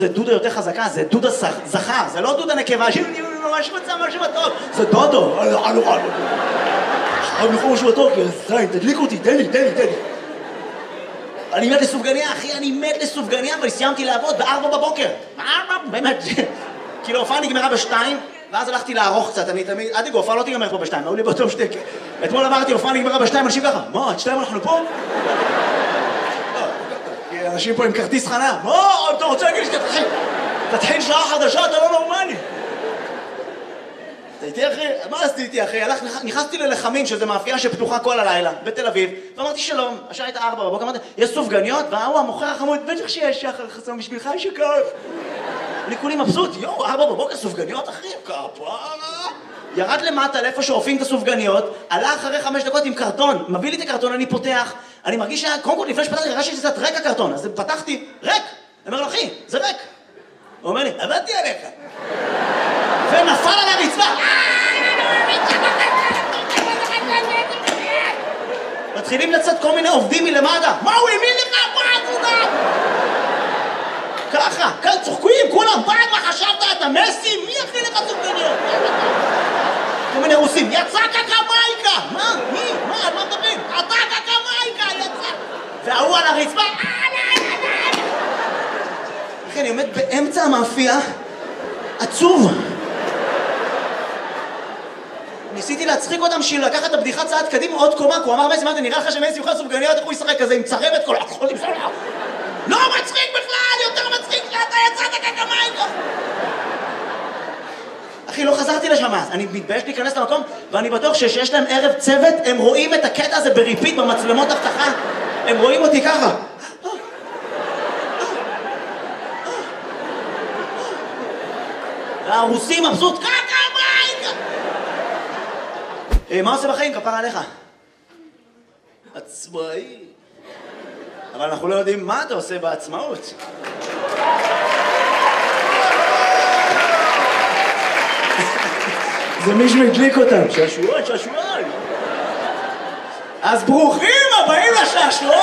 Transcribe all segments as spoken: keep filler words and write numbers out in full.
זה דודה יותר חזקה, זה דודה זכר, זה לא דודה נקבה, ממש מצא משהו בטוב, זה דודו. אני יכול משהו בטוב, כי זין, תדליק אותי, תן לי, תן לי, תן לי. אני מת לסופגניה, אחי, אני מת לסופגניה, אבל סיימתי לעבוד בארבע בבוקר. באמת, כאילו, ההופעה נגמרה בשתיים, ואז הלכתי לערוך קצת, אני תמיד, עד יגו, ההופעה לא תיגמר פה בשתיים, היו לי באותו שתק. אתמול אמרתי, ההופעה נגמרה בשתיים, אנשים ככה, מה, עד שתיים אנחנו פה? אנשים פה עם כרטיס חניה, מה, אתה רוצה להגיד שתתחיל, תתחיל שעה חדשה, אתה לא נורמלי. אתה איתי אחי? מה עשיתי איתי אחי? נכנסתי ללחמים, שזה מאפייה שפתוחה כל הלילה, בתל אביב, ואמרתי שלום, השעה הייתה ארבע בבוקר, אמרתי, יש סופגניות? והוא המוכר החמוד, בטח שיש שחר חסום בשבילך, יש שכף. אני כולי מבסוט, יואו, ארבע בבוקר סופגניות אחי, כפרה. ירד למטה לאיפה שאופים את הסופגניות, עלה אחרי חמש דקות עם קרטון, מביא לי את הקרטון, אני פותח, אני מרגיש שקודם כל לפני שפתחתי, הרגשתי שזה קצת ריק הקרטון, אז פתחתי, ריק. אני אומר לו, אחי, זה ריק. הוא אומר לי, עבדתי עליך. ונפל על הרצפה. מתחילים לצאת כל מיני עובדים מלמטה. מה הוא האמין לך? מה עבודה? ככה, כאן צוחקים, כולם, בעד מה חשבת? אתה מסי? מי הכי לך סופגניות? כל מיני רוסים, יצא קקמייקה! מה? מי? מה? על מה מדברים? אתה קקמייקה! יצא! והוא על הרצפה. אחי, אני עומד באמצע המאפייה, עצוב. ניסיתי להצחיק אותם בשביל לקחת את הבדיחה צעד קדימה עוד קומה, כי הוא אמר מסי, מה זה נראה לך שמסי יוכל סופגניות, איך הוא ישחק כזה עם צרבת כל הכל עם סופגניות? לא מצחיק בכלל, יותר מצחיק שאתה יצאת קקמייקה! אחי, לא חזרתי לשם אז, אני מתבייש להיכנס למקום, ואני בטוח שיש להם ערב צוות, הם רואים את הקטע הזה בריפיט במצלמות אבטחה, הם רואים אותי ככה. והרוסים מבסוט, קקמייקה! מה עושה בחיים? כפרה עליך. עצמאי. אבל אנחנו לא יודעים מה אתה עושה בעצמאות. זה מישהו הדליק אותם. שעשועון, שעשועון. אז ברוכים הבאים לשעשועון!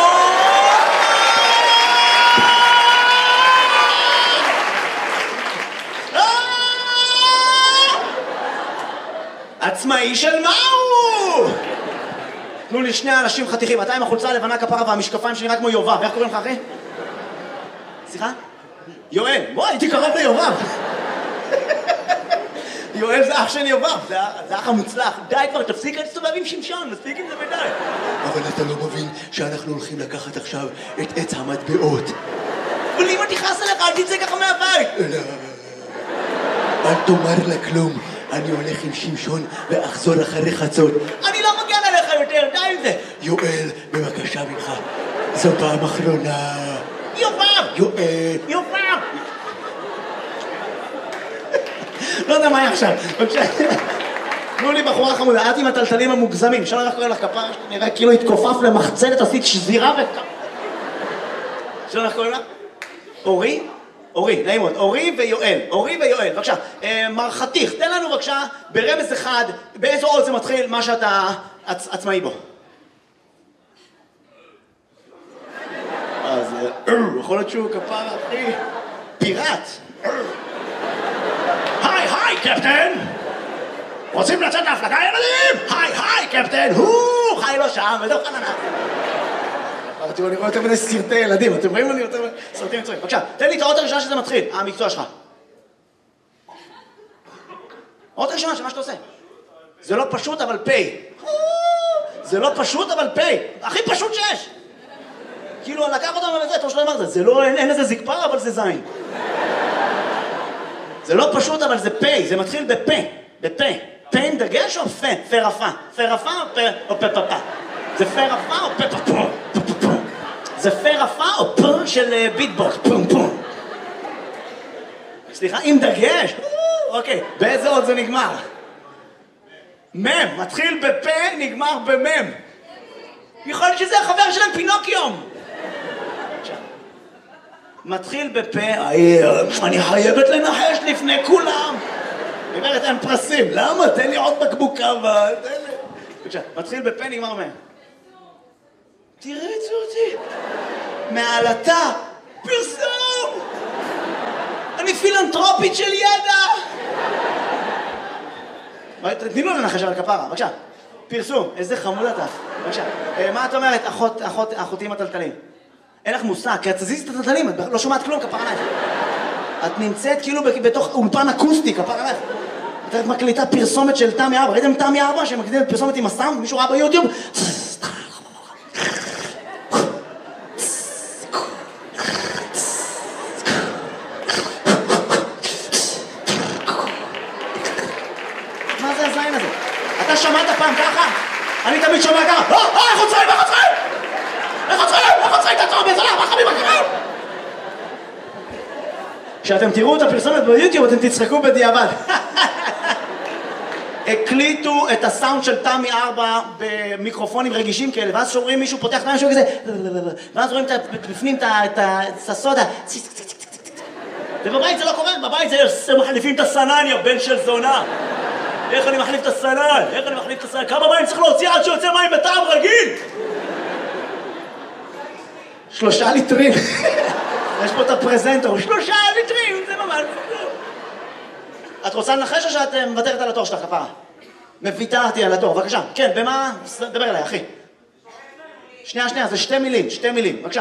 עצמאי של מה הוא? תנו לי שני אנשים חתיכים, אתה עם החולצה הלבנה כפרה והמשקפיים שנראה כמו יובב, איך קוראים לך אחי? סליחה? יואל, בוא, הייתי קרוב ליובב. יואל זה אח של יובב, זה אח המוצלח. די כבר, תפסיק להסתובב עם שמשון, מספיק עם זה ודי. אבל אתה לא מבין שאנחנו הולכים לקחת עכשיו את עץ המטבעות. אבל אם אני חס עליך, אל תצא ככה מהבית. לא, אל תאמר לה כלום. אני הולך עם שמשון ואחזור אחרי חצות. אני לא מגן עליך יותר, די עם זה. יואל, בבקשה ממך, זו פעם אחרונה. יובב! יואל. יובב! לא יודע מה היה עכשיו. בבקשה. תנו לי בחורה חמודה, את עם הטלטלים המוגזמים. אפשר לך קורא לך כפרה, נראה כאילו התכופף למחצלת, עשית שזירה וכ... אפשר לך קורא לך? אורי? אורי, נעים מאוד. אורי ויואל. אורי ויואל, בבקשה. מר חתיך, תן לנו בבקשה ברמז אחד, באיזו עוד זה מתחיל מה שאתה עצמאי בו. אז יכול להיות שהוא כפרה, אחי. פיראט. היי, היי, קפטן! רוצים לצאת להפלגה, ילדים? היי, היי, קפטן! הוא חי לו שם, ודו חננה. תראו, אני רואה יותר מדי סרטי ילדים, אתם רואים לי יותר מדי סרטים מצויים. בבקשה, תן לי את האות הראשונה שזה מתחיל, המקצוע שלך. האות הראשונה שמה שאתה עושה. זה לא פשוט, אבל פי. זה לא פשוט, אבל פי. הכי פשוט שיש. כאילו, לקח אותם לזה, אתה שלא אמרת, זה לא, אין לזה זקפה, אבל זה זין. זה לא פשוט, אבל זה פי, זה מתחיל בפה, בפה. פה עם דגש או פה? פה רפה. פה רפה או פה או פה פה? זה פה רפה או פה פה פה? זה פה רפה או פה של ביטבוקס? פום פום. סליחה, עם דגש? אוקיי, באיזה עוד זה נגמר? מם, מתחיל בפה, נגמר במם. יכול להיות שזה החבר שלהם פינוקיום. מתחיל בפה, אני חייבת לנחש לפני כולם. אומרת, אין פרסים. למה? תן לי עוד בקבוק קווה. מתחיל בפה, נגמר מהם. תראה את זה אותי. מעלתה, פרסם! אני פילנטרופית של ידע! תתני לו לנחש על הכפרה, בבקשה. פרסום, איזה חמוד אתה. בבקשה. מה את אומרת, אחות, אחות, אחותי עם הטלטלים? אין לך מושג, כי את תזיזי את הטלטלים, את לא שומעת כלום, כפרה עלייך. את נמצאת כאילו בתוך אולפן אקוסטי, כפרה עלייך. את מקליטה פרסומת של תמי ארבע, ראיתם תמי ארבע שמקליטה פרסומת עם הסם? מישהו ראה ביוטיוב? מה זה הזין הזה? אתה שמעת פעם ככה? אני תמיד שומע ככה, אה, אה, איך עוצרים, איך עוצרים? איך עוצרים, איך עוצרים, תעצור בזולה, מה חביב, מה קרה? כשאתם תראו את הפרסומת ביוטיוב, אתם תצחקו בדיעבד. הקליטו את הסאונד של תמי ארבע במיקרופונים רגישים כאלה, ואז שומעים מישהו פותח את המשהו כזה, ואז רואים בפנים את הסודה, ובבית זה לא קורה, בבית זה מחליפים את הסנן, יא בן של זונה. איך אני מחליף את הסנן? איך אני מחליף את הסנן? כמה מים צריך להוציא עד שיוצא מים בטעם רגיל? שלושה ליטרים. יש פה את הפרזנטור, שלושה ליטרים, זה ממש... את רוצה לנחש או שאת מוותרת על התור שלך, כפרה? מוויתרתי על התור, בבקשה. כן, במה? דבר אליי, אחי. שנייה, שנייה, זה שתי מילים, שתי מילים, בבקשה.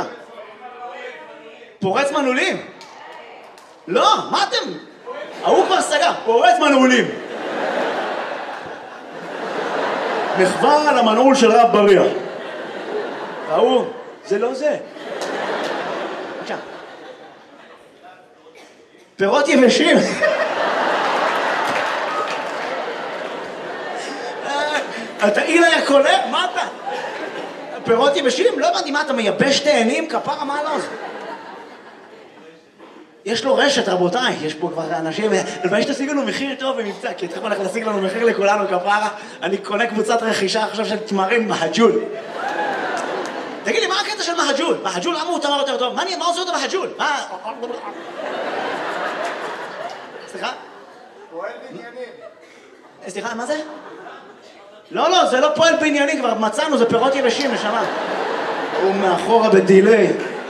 פורץ מנעולים? לא, מה אתם? ההוא כבר סגר, פורץ מנעולים. מחווה על המנעול של רב בריח. והוא, זה לא זה. בבקשה. פירות יבשים. אתה אילה יא קולה? מה אתה? פירות יבשים? לא הבנתי, מה אתה מייבש תאנים? כפרה, מה לא זה? יש לו רשת, רבותיי, יש פה כבר אנשים, ולבאי שתשיג לנו מחיר טוב במבצע, כי אתכם הולך להשיג לנו מחיר לכולנו, כפרה, אני קונה קבוצת רכישה עכשיו של תמרים מהג'ול. תגיד לי, מה הקטע של מהג'ול? מהג'ול, למה הוא תמר יותר טוב? מה עושה אותו מהג'ול? מה? סליחה? פועל בניינים. סליחה, מה זה? לא, לא, זה לא פועל בעניינים, כבר מצאנו, זה פירות יבשים, נשמה. הוא מאחורה בדילי.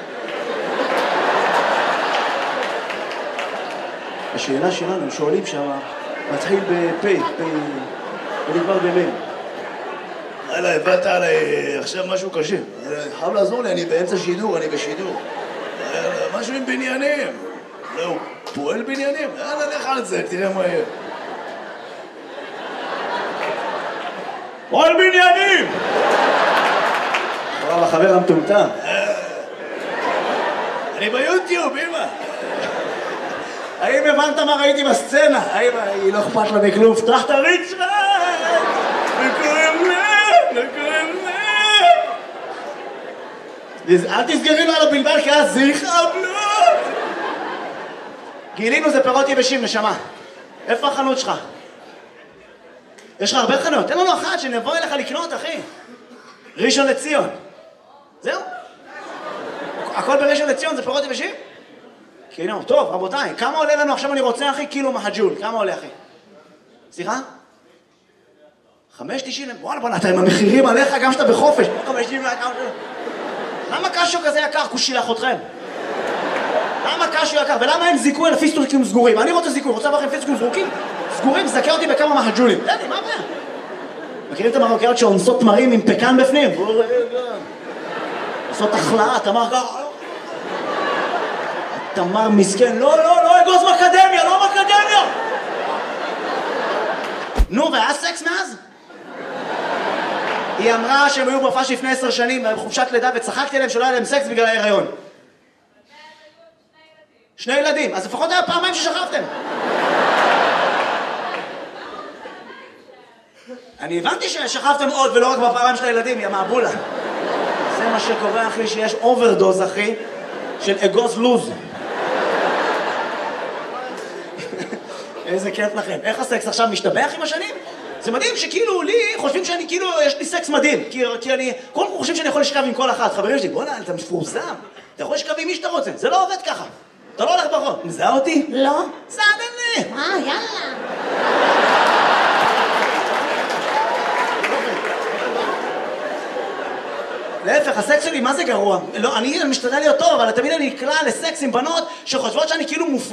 השאלה שלנו, הם שואלים שם, מתחיל בפי, פי, ונגמר במין. הלאה, הבאת עליי עכשיו משהו קשה. חייב לעזור לי, אני באמצע שידור, אני בשידור. משהו עם בניינים. לא, הוא פועל בניינים? יאללה, לך על זה, תראה מה יהיה. פועל בניינים! וואו, החבר המטומטם. אני ביוטיוב, אמא. האם הבנת מה ראיתי בסצנה? האם היא לא אכפת לה מכלום? פתח את הריצ'רד! וקוראים לה! וקוראים לה! אל תסגרי לו על הבלבל, כי אז זה יכאבלות! גילינו זה פירות יבשים, נשמה. איפה החנות שלך? יש לך הרבה חנויות. תן לנו אחת שנבוא אליך לקנות, אחי. ראשון לציון. זהו? הכל בראשון לציון זה פירות יבשים? כן, טוב, רבותיי, כמה עולה לנו עכשיו אני רוצה, אחי? קילו מהג'ול. כמה עולה, אחי? סליחה? חמש תשעים? וואלה, בוא נתן עם המחירים עליך גם שאתה בחופש. חמש תשעים כמה שלו. למה קשו כזה יקר? כושילח אתכם. למה קשו יקר? ולמה אין זיכוי על פיסטוקים סגורים? אני רוצה זיכוי, רוצה לכם פיסטוקים סגורים? סגורים, זכה אותי בכמה מהג'ולים. תן מה הבעיה? מכירים את המרוקאיות שאונסות תמרים עם פקן בפנים? עושות החלאה, תמר ככה. תמר מסכן, לא, לא, לא אגוז מקדמיה, לא מקדמיה! נו, והיה סקס מאז? היא אמרה שהם היו בהופעה לפני עשר שנים, בחופשת לידה, וצחקתי עליהם שלא היה להם סקס בגלל ההיריון. שני ילדים, אז לפחות היה פעמיים ששכבתם. אני הבנתי ששכבתם עוד ולא רק בפעמיים של הילדים, יא מעבולה. זה מה שקורה, אחי, שיש אוברדוז, אחי, של אגוז לוז. איזה כיף לכם. איך הסקס עכשיו משתבח עם השנים? זה מדהים שכאילו לי חושבים שאני כאילו, יש לי סקס מדהים. כי, כי אני, כל כך חושבים שאני יכול לשכב עם כל אחת. חברים שלי, בוא'נה, אתה מפורסם. אתה יכול לשכב עם מי שאתה רוצה. זה לא עובד ככה. אתה לא הולך ברחוב. מזהה אותי? לא. סעדני. אה, יאללה. להפך, הסקס שלי, מה זה גרוע? לא, אני משתדל להיות טוב, אבל תמיד אני נקלע לסקס עם בנות שחושבות שאני כאילו מופרע.